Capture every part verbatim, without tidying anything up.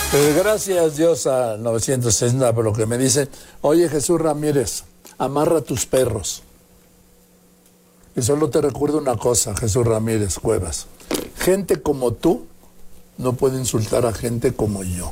Eh, gracias Dios a novecientos sesenta por lo que me dicen. Oye, Jesús Ramírez, amarra tus perros. Y solo te recuerdo una cosa, Jesús Ramírez Cuevas. Gente como tú no puede insultar a gente como yo.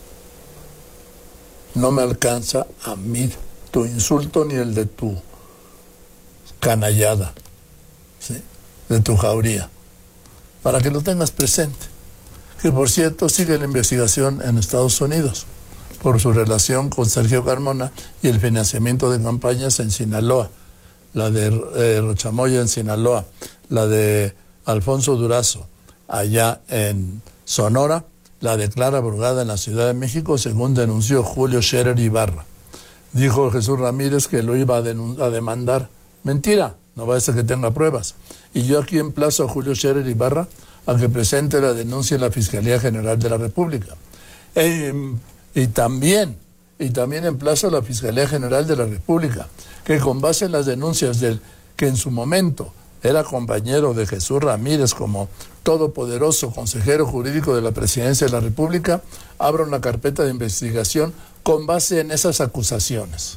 No me alcanza a mí tu insulto ni el de tu canallada, ¿sí? De tu jauría. Para que lo tengas presente. Que por cierto sigue la investigación en Estados Unidos por su relación con Sergio Carmona y el financiamiento de campañas en Sinaloa, la de eh, Rochamoya en Sinaloa, la de Alfonso Durazo allá en Sonora, la de Clara Brugada en la Ciudad de México, según denunció Julio Scherer Ibarra. Dijo Jesús Ramírez que lo iba a, a demandar. Mentira, no va a ser que tenga pruebas. Y yo aquí emplazo a Julio Scherer Ibarra a que presente la denuncia en la Fiscalía General de la República. Eh, y también, y también emplazo a la Fiscalía General de la República, que con base en las denuncias del que en su momento era compañero de Jesús Ramírez como todopoderoso consejero jurídico de la Presidencia de la República, abra una carpeta de investigación con base en esas acusaciones.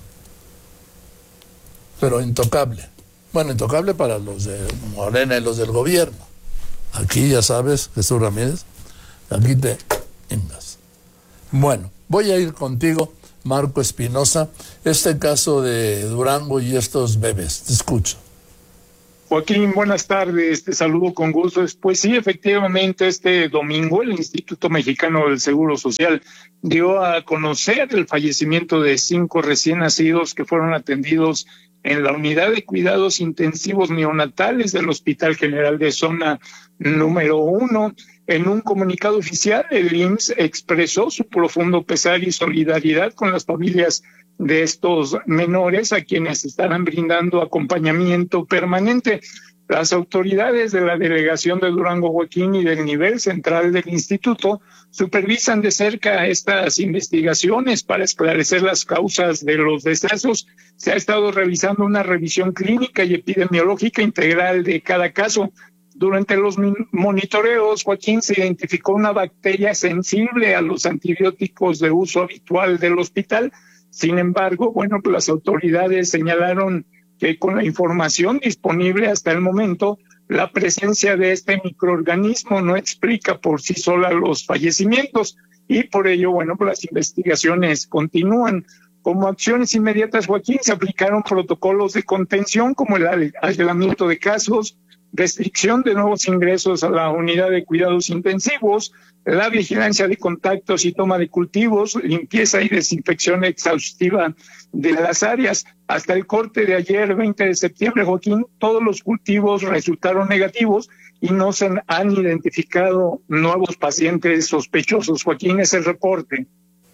Pero intocable. Bueno, intocable para los de Morena y los del gobierno. Aquí ya sabes, Jesús Ramírez, aquí te indas. Bueno, voy a ir contigo, Marco Espinosa, este caso de Durango y estos bebés. Te escucho. Joaquín, buenas tardes, te saludo con gusto. Pues sí, efectivamente, este domingo el Instituto Mexicano del Seguro Social dio a conocer el fallecimiento de cinco recién nacidos que fueron atendidos en la unidad de cuidados intensivos neonatales del Hospital General de Zona número uno. En un comunicado oficial, el I M S S expresó su profundo pesar y solidaridad con las familias de estos menores a quienes estarán brindando acompañamiento permanente. Las autoridades de la delegación de Durango, Joaquín, y del nivel central del instituto supervisan de cerca estas investigaciones para esclarecer las causas de los decesos. Se ha estado realizando una revisión clínica y epidemiológica integral de cada caso. Durante los monitoreos, Joaquín, se identificó una bacteria sensible a los antibióticos de uso habitual del hospital. Sin embargo, bueno, pues las autoridades señalaron que con la información disponible hasta el momento, la presencia de este microorganismo no explica por sí sola los fallecimientos y por ello, bueno, pues las investigaciones continúan. Como acciones inmediatas, Joaquín, se aplicaron protocolos de contención como el aislamiento de casos, restricción de nuevos ingresos a la unidad de cuidados intensivos, la vigilancia de contactos y toma de cultivos, limpieza y desinfección exhaustiva de las áreas. Hasta el corte de ayer, veinte de septiembre, Joaquín, todos los cultivos resultaron negativos y no se han identificado nuevos pacientes sospechosos. Joaquín, es el reporte.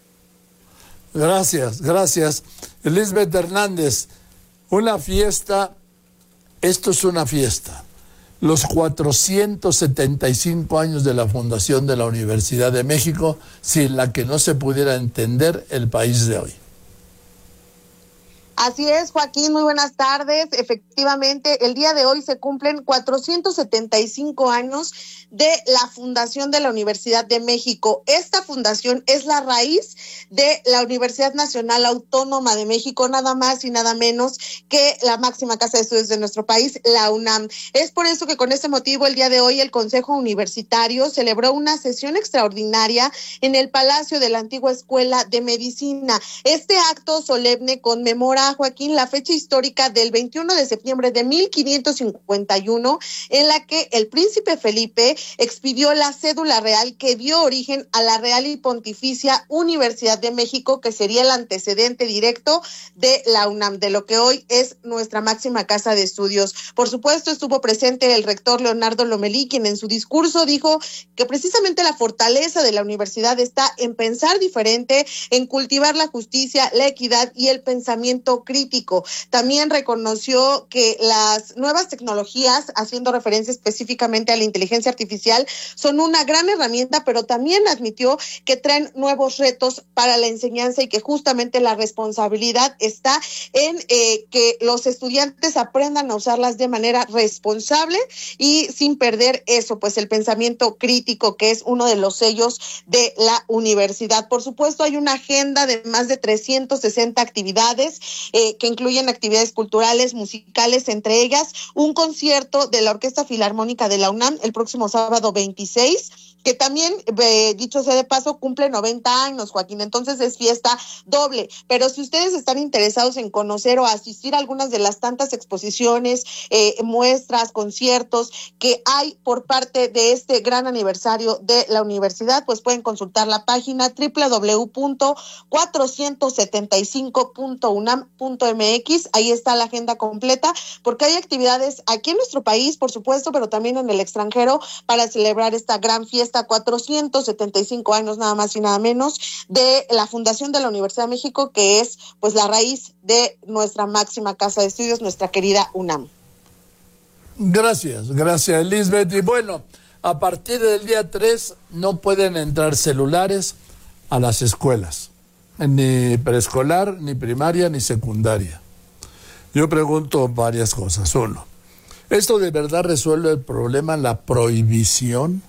Gracias, gracias. Elizabeth Hernández, una fiesta, esto es una fiesta. Los cuatrocientos setenta y cinco años de la fundación de la Universidad de México, sin la que no se pudiera entender el país de hoy. Así es, Joaquín, muy buenas tardes. Efectivamente, el día de hoy se cumplen cuatrocientos setenta y cinco años de la fundación de la Universidad de México. Esta fundación es la raíz de la Universidad Nacional Autónoma de México, nada más y nada menos que la máxima casa de estudios de nuestro país, la UNAM. Es por eso que con este motivo, el día de hoy, el Consejo Universitario celebró una sesión extraordinaria en el Palacio de la antigua Escuela de Medicina. Este acto solemne conmemora, Joaquín, la fecha histórica del veintiuno de septiembre de mil quinientos cincuenta y uno, en la que el príncipe Felipe expidió la cédula real que dio origen a la Real y Pontificia Universidad de México, que sería el antecedente directo de la UNAM, de lo que hoy es nuestra máxima casa de estudios. Por supuesto, estuvo presente el rector Leonardo Lomelí, quien en su discurso dijo que precisamente la fortaleza de la universidad está en pensar diferente, en cultivar la justicia, la equidad y el pensamiento pensamiento crítico. También reconoció que las nuevas tecnologías, haciendo referencia específicamente a la inteligencia artificial, son una gran herramienta, pero también admitió que traen nuevos retos para la enseñanza y que justamente la responsabilidad está en eh, que los estudiantes aprendan a usarlas de manera responsable y sin perder eso, pues el pensamiento crítico, que es uno de los sellos de la universidad. Por supuesto, hay una agenda de más de trescientas sesenta actividades eh, que incluyen actividades culturales, musicales, entre ellas un concierto de la Orquesta Filarmónica de la UNAM el próximo sábado veintiséis, que también, eh, dicho sea de paso, cumple noventa años, Joaquín, entonces es fiesta doble. Pero si ustedes están interesados en conocer o asistir a algunas de las tantas exposiciones, eh, muestras, conciertos que hay por parte de este gran aniversario de la universidad, pues pueden consultar la página doble u doble u doble u punto cuatrocientos setenta y cinco punto unam punto m x. Ahí está la agenda completa, porque hay actividades aquí en nuestro país, por supuesto, pero también en el extranjero para celebrar esta gran fiesta, cuatrocientos setenta y cinco años nada más y nada menos de la fundación de la Universidad de México, que es pues la raíz de nuestra máxima casa de estudios, nuestra querida UNAM. Gracias, gracias Lisbeth. Y bueno, a partir del día tres no pueden entrar celulares a las escuelas, ni preescolar, ni primaria, ni secundaria. Yo pregunto varias cosas. Uno, ¿esto de verdad resuelve el problema, la prohibición?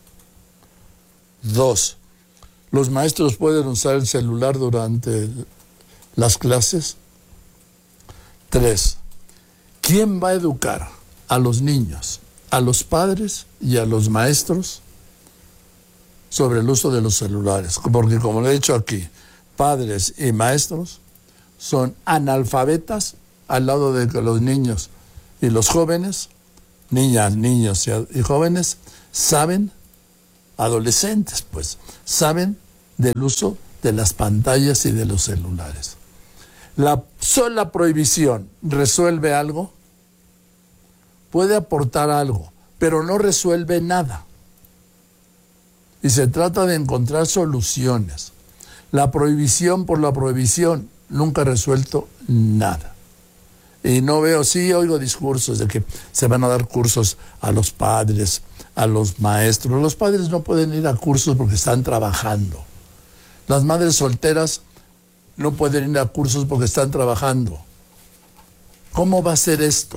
Dos, ¿los maestros pueden usar el celular durante las clases? Tres, ¿quién va a educar a los niños, a los padres y a los maestros sobre el uso de los celulares? Porque, como lo he dicho aquí, padres y maestros son analfabetas al lado de que los niños y los jóvenes, niñas, niños y jóvenes, saben, adolescentes pues, saben del uso de las pantallas y de los celulares. La sola prohibición resuelve algo, puede aportar algo, pero no resuelve nada. Y se trata de encontrar soluciones. La prohibición por la prohibición nunca ha resuelto nada. Y no veo, sí oigo discursos de que se van a dar cursos a los padres, a los maestros. Los padres no pueden ir a cursos porque están trabajando. Las madres solteras no pueden ir a cursos porque están trabajando. ¿Cómo va a ser esto?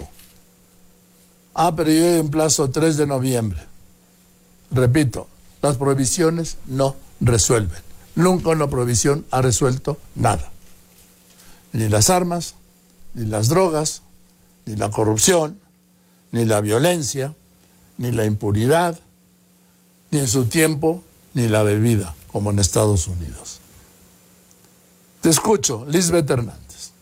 Ah, pero yo en plazo tres de noviembre. Repito, las prohibiciones no resuelven. Nunca una prohibición ha resuelto nada. Ni las armas, ni las drogas, ni la corrupción, ni la violencia, ni la impunidad, ni en su tiempo, ni la bebida, como en Estados Unidos. Te escucho, Lisbeth Hernández.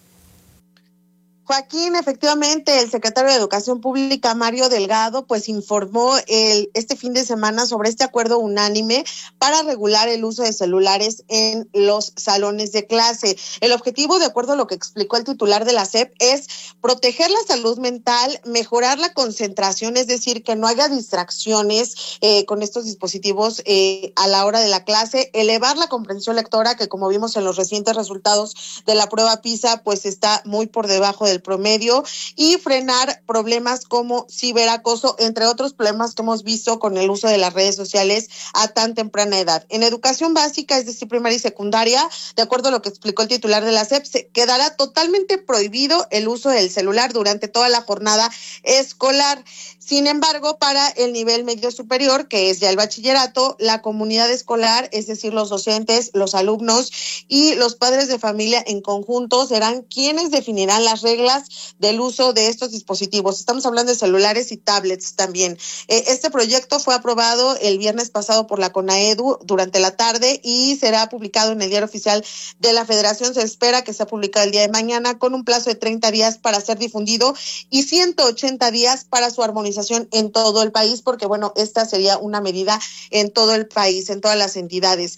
Joaquín, efectivamente, el secretario de Educación Pública, Mario Delgado, pues informó el, este fin de semana sobre este acuerdo unánime para regular el uso de celulares en los salones de clase. El objetivo, de acuerdo a lo que explicó el titular de la S E P, es proteger la salud mental, mejorar la concentración, es decir, que no haya distracciones eh, con estos dispositivos eh, a la hora de la clase, elevar la comprensión lectora, que como vimos en los recientes resultados de la prueba PISA, pues está muy por debajo de del promedio, y frenar problemas como ciberacoso, entre otros problemas que hemos visto con el uso de las redes sociales a tan temprana edad. En educación básica, es decir, primaria y secundaria, de acuerdo a lo que explicó el titular de la S E P, se quedará totalmente prohibido el uso del celular durante toda la jornada escolar. Sin embargo, para el nivel medio superior, que es ya el bachillerato, la comunidad escolar, es decir, los docentes, los alumnos y los padres de familia en conjunto serán quienes definirán las reglas del uso de estos dispositivos. Estamos hablando de celulares y tablets también. Eh, este proyecto fue aprobado el viernes pasado por la CONAEDU durante la tarde y será publicado en el Diario Oficial de la Federación. Se espera que sea publicado el día de mañana con un plazo de treinta días para ser difundido y ciento ochenta días para su armonización en todo el país, porque bueno, esta sería una medida en todo el país, en todas las entidades.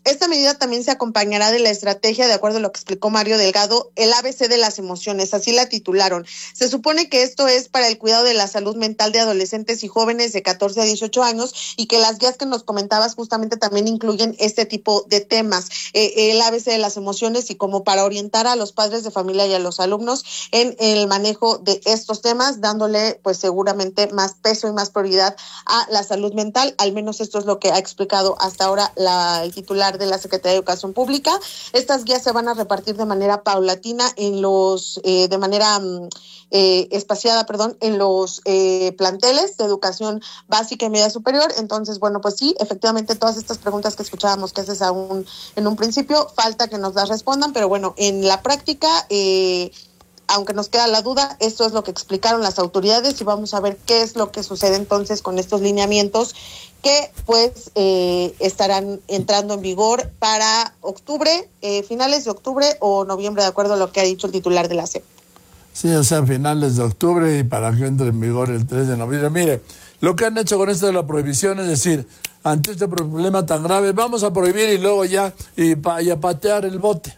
Esta medida también se acompañará de la estrategia, de acuerdo a lo que explicó Mario Delgado, el A B C de las emociones, así la titularon. Se supone que esto es para el cuidado de la salud mental de adolescentes y jóvenes de catorce a dieciocho años y que las guías que nos comentabas justamente también incluyen este tipo de temas, eh, el A B C de las emociones y como para orientar a los padres de familia y a los alumnos en el manejo de estos temas, dándole pues seguramente más peso y más prioridad a la salud mental. Al menos esto es lo que ha explicado hasta ahora la, el titular de la Secretaría de Educación Pública. Estas guías se van a repartir de manera paulatina en los, eh, de manera eh, espaciada, perdón, en los eh, planteles de educación básica y media superior. Entonces, bueno, pues sí, efectivamente todas estas preguntas que escuchábamos que haces aún en un principio, falta que nos las respondan, pero bueno, en la práctica, eh, aunque nos queda la duda, esto es lo que explicaron las autoridades y vamos a ver qué es lo que sucede entonces con estos lineamientos que pues eh, estarán entrando en vigor para octubre, eh, finales de octubre o noviembre, de acuerdo a lo que ha dicho el titular de la S E P. Sí, o sea, finales de octubre y para que entre en vigor el tres de noviembre. Mire, lo que han hecho con esto de la prohibición es decir, ante este problema tan grave, vamos a prohibir y luego ya y, pa, y a patear el bote.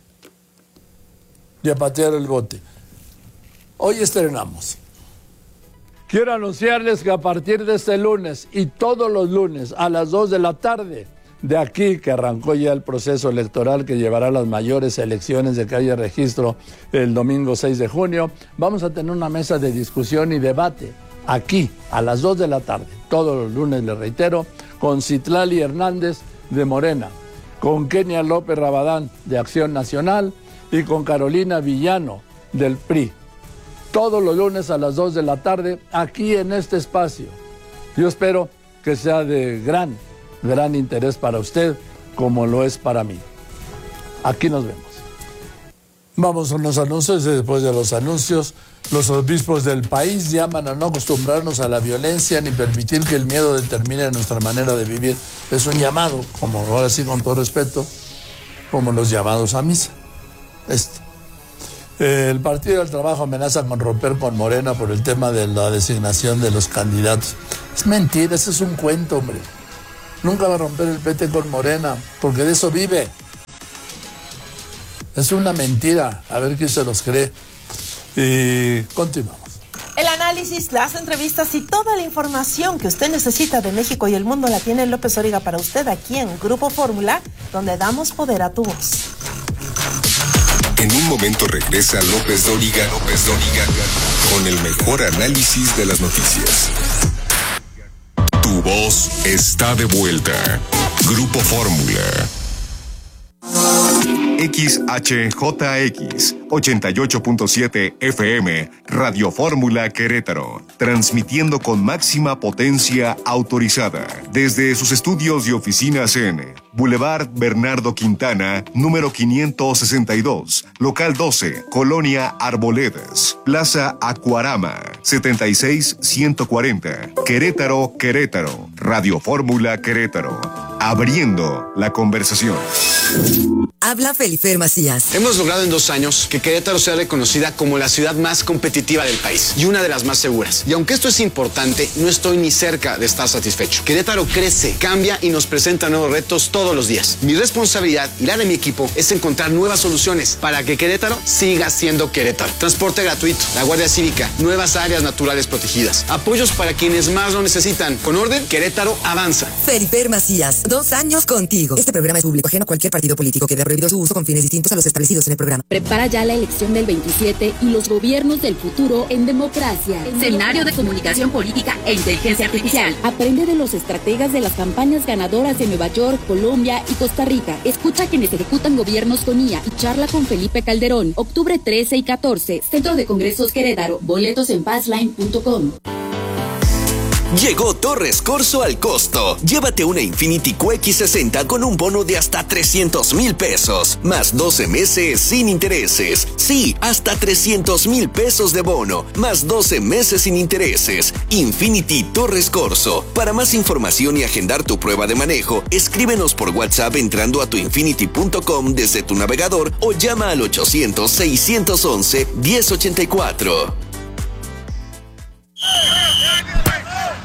Y a patear el bote. Hoy estrenamos. Quiero anunciarles que a partir de este lunes y todos los lunes a las dos de la tarde, de aquí que arrancó ya el proceso electoral que llevará a las mayores elecciones de que haya registro el domingo seis de junio, vamos a tener una mesa de discusión y debate aquí a las dos de la tarde, todos los lunes, les reitero, con Citlali Hernández de Morena, con Kenia López Rabadán de Acción Nacional y con Carolina Villano del P R I. Todos los lunes a las dos de la tarde, aquí en este espacio. Yo espero que sea de gran, gran interés para usted, como lo es para mí. Aquí nos vemos. Vamos a los anuncios y después de los anuncios, los obispos del país llaman a no acostumbrarnos a la violencia ni permitir que el miedo determine nuestra manera de vivir. Es un llamado, como ahora sí con todo respeto, como los llamados a misa. Este. El Partido del Trabajo amenaza con romper con Morena por el tema de la designación de los candidatos. Es mentira, ese es un cuento, hombre. Nunca va a romper el P T con Morena, porque de eso vive. Es una mentira, a ver quién se los cree. Y continuamos. El análisis, las entrevistas y toda la información que usted necesita de México y el mundo la tiene López Dóriga para usted aquí en Grupo Fórmula, donde damos poder a tu voz. En un momento regresa López Dóriga, López Dóriga, con el mejor análisis de las noticias. Tu voz está de vuelta. Grupo Fórmula. X H J X ochenta y ocho punto siete F M, Radio Fórmula Querétaro, transmitiendo con máxima potencia autorizada desde sus estudios y oficinas en Boulevard Bernardo Quintana, número quinientos sesenta y dos, local doce, Colonia Arboledas, Plaza Acuarama, setenta y seis ciento cuarenta, Querétaro, Querétaro, Radio Fórmula Querétaro, abriendo la conversación. Habla Felifer Macías. Hemos logrado en dos años que Querétaro sea reconocida como la ciudad más competitiva del país y una de las más seguras. Y aunque esto es importante, no estoy ni cerca de estar satisfecho. Querétaro crece, cambia y nos presenta nuevos retos todos los días. Mi responsabilidad y la de mi equipo es encontrar nuevas soluciones para que Querétaro siga siendo Querétaro. Transporte gratuito, la Guardia Cívica, nuevas áreas naturales protegidas, apoyos para quienes más lo necesitan. Con orden, Querétaro avanza. Felifer Macías, dos años contigo. Este programa es público, ajeno a cualquier partido político. Queda prohibido su uso con fines distintos a los establecidos en el programa. Prepara ya la elección del veintisiete y los gobiernos del futuro en democracia. Escenario de comunicación política e inteligencia artificial. Aprende de los estrategas de las campañas ganadoras de Nueva York, Colombia y Costa Rica. Escucha a quienes ejecutan gobiernos con I A y charla con Felipe Calderón. Octubre trece y catorce. Centro de Congresos Querétaro. Boletos en passline punto com. Llegó Torres Corso al costo. Llévate una Infiniti Q X sesenta con un bono de hasta trescientos mil pesos, más doce meses sin intereses. Sí, hasta trescientos mil pesos de bono, más doce meses sin intereses. Infiniti Torres Corso. Para más información y agendar tu prueba de manejo, escríbenos por WhatsApp entrando a tu infiniti punto com desde tu navegador o llama al ochocientos, seiscientos once, diez ochenta y cuatro.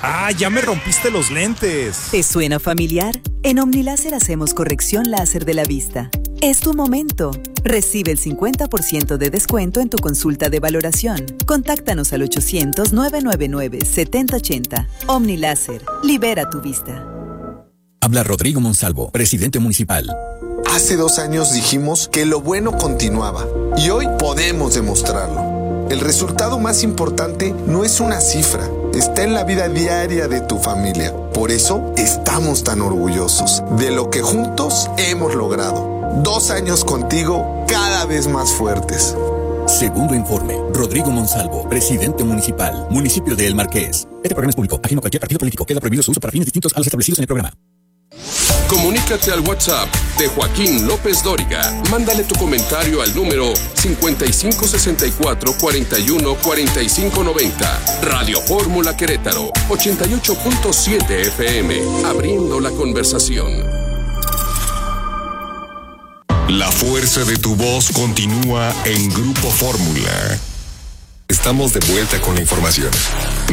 ¡Ah, ya me rompiste los lentes! ¿Te suena familiar? En OmniLáser hacemos corrección láser de la vista. Es tu momento. Recibe el cincuenta por ciento de descuento en tu consulta de valoración. Contáctanos al ochocientos, nueve nueve nueve, setenta ochenta. OmniLáser. Libera tu vista. Habla Rodrigo Monsalvo, presidente municipal. Hace dos años dijimos que lo bueno continuaba y hoy podemos demostrarlo. El resultado más importante no es una cifra, está en la vida diaria de tu familia. Por eso estamos tan orgullosos de lo que juntos hemos logrado. Dos años contigo, cada vez más fuertes. Segundo informe, Rodrigo Monsalvo, presidente municipal, municipio de El Marqués. Este programa es público, ajeno a cualquier partido político. Queda prohibido su uso para fines distintos a los establecidos en el programa. Comunícate al WhatsApp de Joaquín López Dóriga. Mándale tu comentario al número cincuenta y cinco sesenta y cuatro, cuarenta y uno, cuarenta y cinco noventa. Radio Fórmula Querétaro, ochenta y ocho punto siete F M. Abriendo la conversación. La fuerza de tu voz continúa en Grupo Fórmula. Estamos de vuelta con la información.